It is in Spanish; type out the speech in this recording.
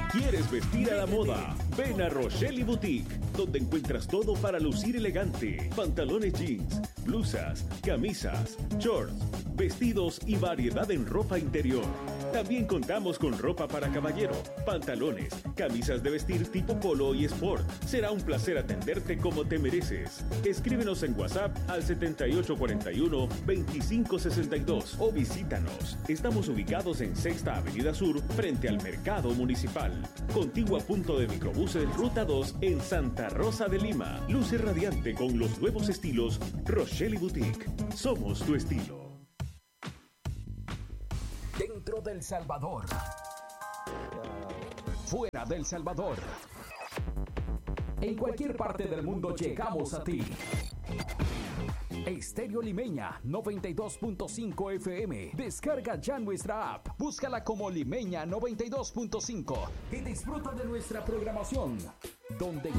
¿Quieres vestir a la moda? Ven a Rochelle Boutique, donde encuentras todo para lucir elegante. Pantalones jeans, blusas, camisas, shorts, vestidos y variedad en ropa interior. También contamos con ropa para caballero, pantalones, camisas de vestir tipo polo y sport. Será un placer atenderte como te mereces. Escríbenos en WhatsApp al 7841-2562 o visítanos. Estamos ubicados en Sexta Avenida Sur, frente al Mercado Municipal. Contigua punto de microbuses Ruta 2 en Santa Rosa de Lima. Luce radiante con los nuevos estilos Rochelle Boutique. Somos tu estilo. Dentro del Salvador. Fuera del Salvador. En cualquier parte del mundo llegamos a ti. Estéreo Limeña 92.5 FM. Descarga ya nuestra app. Búscala como Limeña 92.5 y disfruta de nuestra programación, donde